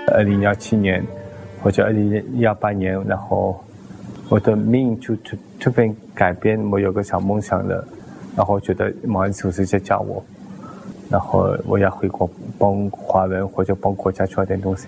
2017年或者2018年，然后我的命就突然改变，我有个小梦想了，然后觉得毛里求斯在叫我，然后我要回国帮华人或者帮国家做点东西。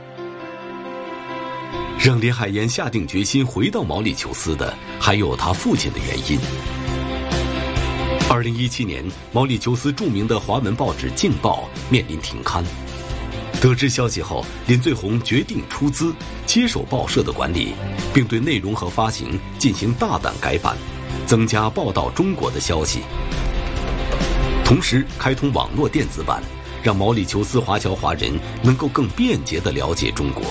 让林海岩下定决心回到毛里求斯的，还有他父亲的原因。2017年，毛里求斯著名的华文报纸《镜报》面临停刊。得知消息后，林最红决定出资接手报社的管理，并对内容和发行进行大胆改版，增加报道中国的消息。同时开通网络电子版，让毛里求斯华侨华人能够更便捷地了解中国。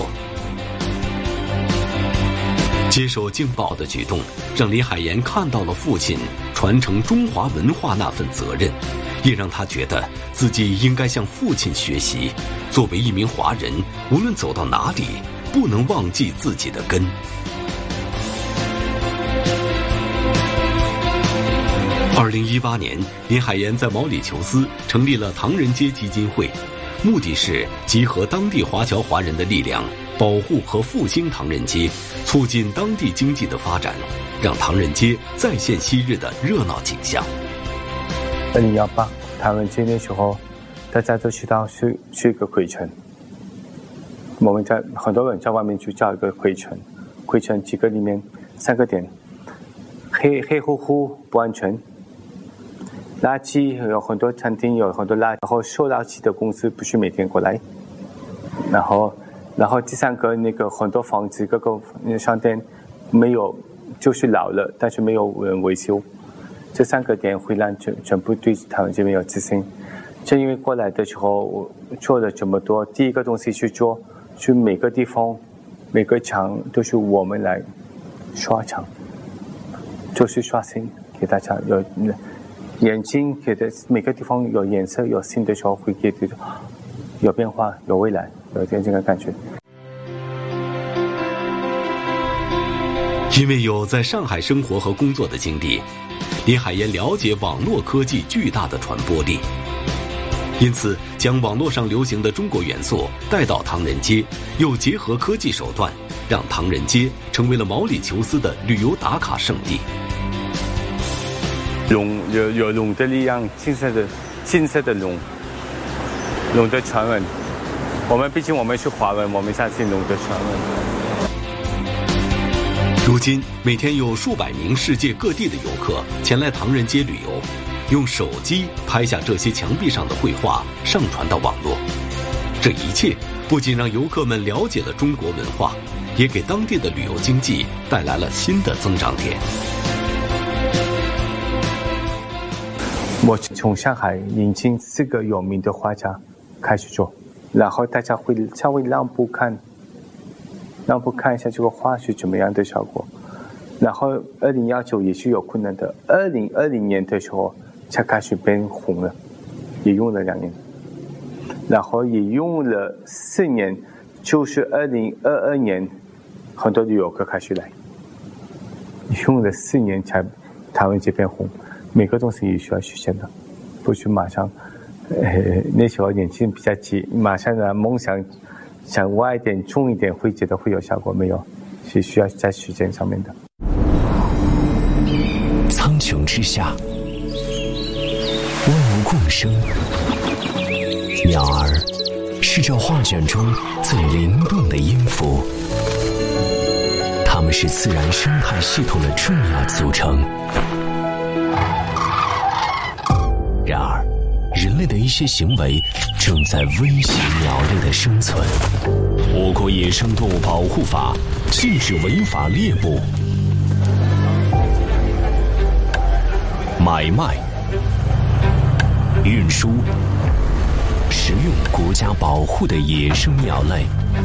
接手《镜报》的举动，让林海岩看到了父亲传承中华文化那份责任，也让他觉得自己应该向父亲学习。作为一名华人，无论走到哪里，不能忘记自己的根。2018年，林海岩在毛里求斯成立了唐人街基金会，目的是集合当地华侨华人的力量，保护和复兴唐人街，促进当地经济的发展，让唐人街再现昔日的热闹景象。 2018唐人街那时候，大家都知道是一个回城，我们在很多人在外面就叫一个回城，回城几个里面3个点，黑乎乎不安全，垃圾有很多餐厅有很多垃圾，然后收垃圾的公司不是每天过来，然后第3个那个很多房子各个商店没有，就是老了，但是没有人维修，这3个点会让全部对他们这边有自信。正因为过来的时候我做了这么多，第一个东西去做，去每个地方每个墙都是我们来刷墙，就是刷新给大家有眼睛，给的每个地方有颜色有新的时候会给有变化有未来，有点这个感觉。 因为有在上海生活和工作的经历，林海岩了解网络科技巨大的传播力，因此将网络上流行的中国元素带到唐人街，又结合科技手段，让唐人街成为了毛里求斯的旅游打卡圣地。 有龙的力量，金色的龙的传人，毕竟我们是华人，我们相信龙的传人。 如今每天有数百名世界各地的游客前来唐人街旅游，用手机拍下这些墙壁上的绘画，上传到网络。这一切不仅让游客们了解了中国文化，也给当地的旅游经济带来了新的增长点。 我从上海引进4个有名的画家开始做，然后大家会稍微让步看一下这个画是怎么样的效果。然后2019也是有困难的，2020年的时候才开始变红了，也用了2年，然后也用了4年，就是2022年很多旅游客开始来，用了4年才唐人街变红。每个东西也需要实现的，不是马上那时候年轻比较急，马上的梦想想歪一点重一点会觉得会有效果，没有，是需要在时间上面的。 苍穹之下，万物共生，鸟儿是这画卷中最灵动的音符，它们是自然生态系统的重要组成。然而人类的一些行为正在威胁鸟类的生存。我国野生动物保护法禁止违法猎捕、买卖、运输、食用国家保护的野生鸟类。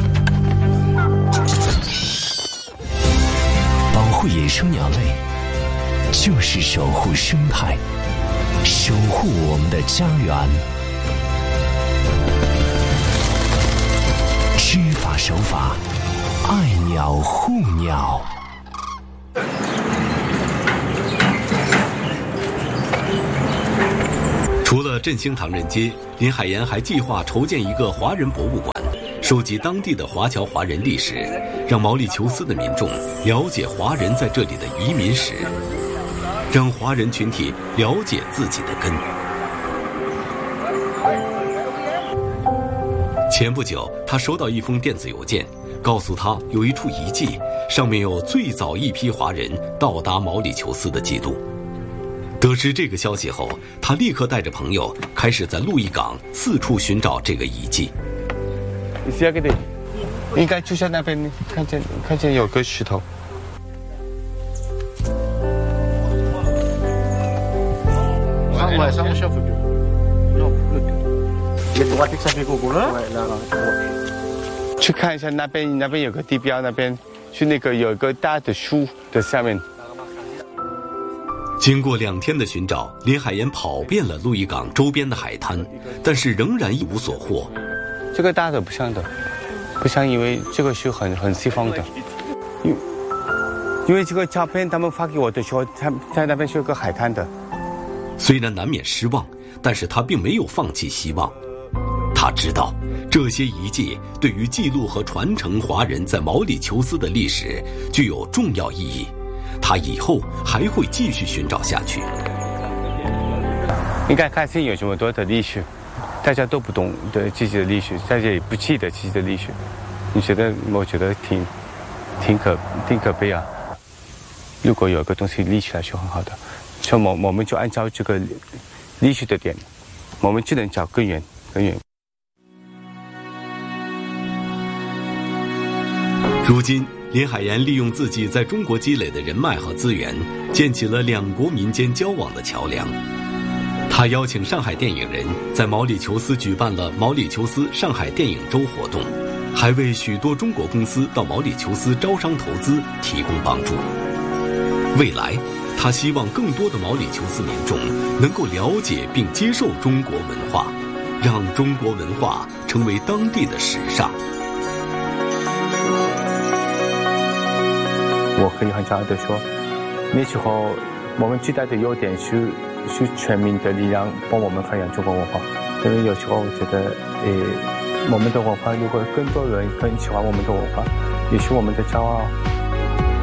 保护野生鸟类就是守护生态，守护我们的家园。知法守法，爱鸟护鸟。 除了振兴唐人街，林海岩还计划筹建一个华人博物馆， 收集当地的华侨华人历史，让毛里求斯的民众了解华人在这里的移民史，让华人群体了解自己的根。前不久，他收到一封电子邮件，告诉他有一处遗迹，上面有最早一批华人到达毛里求斯的记录。得知这个消息后，他立刻带着朋友开始在路易港四处寻找这个遗迹。 应该就在那边，看见有个石头。去看一下那边有个地标，那边去那个有一个大的树的下面。 经过2天的寻找，林海岩跑遍了路易港周边的海滩，但是仍然一无所获。 这个大的不像，因为这个是很西方的。因为这个照片他们发给我的时候，他在那边是有个海滩的。 虽然难免失望，但是他并没有放弃希望。他知道这些遗迹对于记录和传承华人在毛里求斯的历史具有重要意义，他以后还会继续寻找下去。 应该看见有这么多的历史，大家都不懂的自己的历史，大家也不记得自己的历史。我觉得挺可悲啊。如果有个东西立起来是很好的，所以我们就按照这个历史的点，我们只能找根源。 如今，林海岩利用自己在中国积累的人脉和资源，建起了2国民间交往的桥梁。他邀请上海电影人在毛里求斯举办了毛里求斯上海电影周活动，还为许多中国公司到毛里求斯招商投资提供帮助。未来，他希望更多的毛里求斯民众能够了解并接受中国文化，让中国文化成为当地的时尚。 我可以很骄傲地说，那时候我们最大的优点是全民的力量帮我们发扬中国文化。因为有时候我觉得，我们的文化如果更多人更喜欢我们的文化，也是我们的骄傲。